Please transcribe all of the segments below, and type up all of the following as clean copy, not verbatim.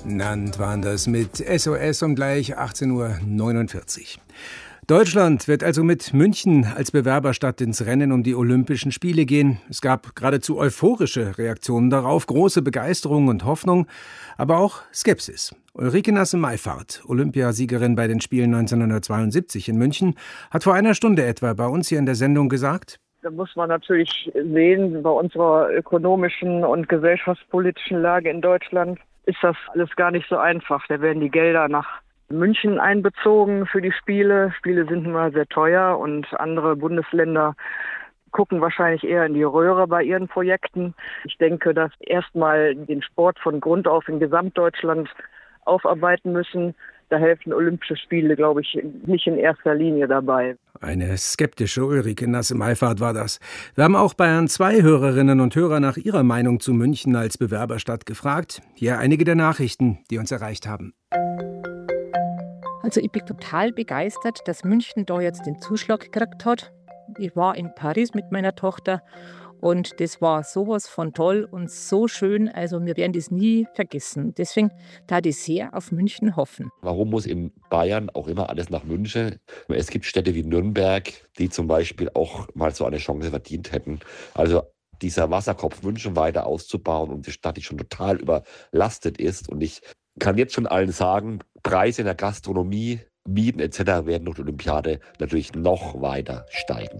Nannt waren das mit SOS um gleich 18:49 Uhr. Deutschland wird also mit München als Bewerberstadt ins Rennen um die Olympischen Spiele gehen. Es gab geradezu euphorische Reaktionen darauf, große Begeisterung und Hoffnung, aber auch Skepsis. Ulrike Nasse-Meifahrt, Olympiasiegerin bei den Spielen 1972 in München, hat vor einer Stunde etwa bei uns hier in der Sendung gesagt: Da muss man natürlich sehen, bei unserer ökonomischen und gesellschaftspolitischen Lage in Deutschland ist das alles gar nicht so einfach. Da werden die Gelder nach München einbezogen für die Spiele. Spiele sind nun mal sehr teuer und andere Bundesländer gucken wahrscheinlich eher in die Röhre bei ihren Projekten. Ich denke, dass erstmal den Sport von Grund auf in Gesamtdeutschland aufarbeiten müssen. Da helfen Olympische Spiele, glaube ich, nicht in erster Linie dabei. Eine skeptische Ulrike Nasse-Meifahrt war das. Wir haben auch Bayern 2 Hörerinnen und Hörer nach ihrer Meinung zu München als Bewerberstadt gefragt. Hier einige der Nachrichten, die uns erreicht haben. Also ich bin total begeistert, dass München da jetzt den Zuschlag gekriegt hat. Ich war in Paris mit meiner Tochter und das war sowas von toll und so schön. Also wir werden das nie vergessen. Deswegen darf ich sehr auf München hoffen. Warum muss in Bayern auch immer alles nach München? Es gibt Städte wie Nürnberg, die zum Beispiel auch mal so eine Chance verdient hätten. Also dieser Wasserkopf München weiter auszubauen und die Stadt, die schon total überlastet ist. Und ich kann jetzt schon allen sagen, Preise in der Gastronomie, Mieten etc. werden durch die Olympiade natürlich noch weiter steigen.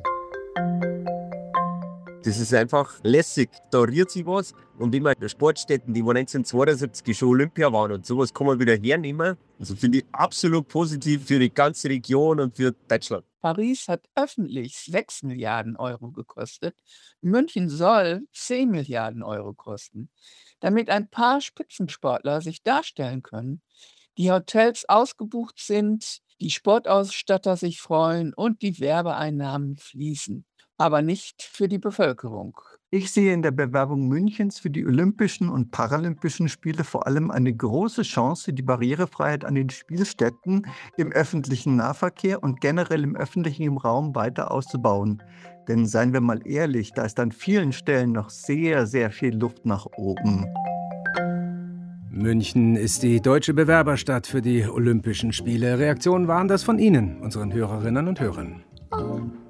Das ist einfach lässig, da rührt sich was. Und immer Sportstätten, die 1972 schon Olympia waren und sowas kann man wieder hernehmen. Also finde ich absolut positiv für die ganze Region und für Deutschland. Paris hat öffentlich 6 Milliarden Euro gekostet. München soll 10 Milliarden Euro kosten, damit ein paar Spitzensportler sich darstellen können, die Hotels ausgebucht sind, die Sportausstatter sich freuen und die Werbeeinnahmen fließen, aber nicht für die Bevölkerung. Ich sehe in der Bewerbung Münchens für die Olympischen und Paralympischen Spiele vor allem eine große Chance, die Barrierefreiheit an den Spielstätten, im öffentlichen Nahverkehr und generell im öffentlichen Raum weiter auszubauen. Denn seien wir mal ehrlich, da ist an vielen Stellen noch sehr, sehr viel Luft nach oben. München ist die deutsche Bewerberstadt für die Olympischen Spiele. Reaktionen waren das von Ihnen, unseren Hörerinnen und Hörern.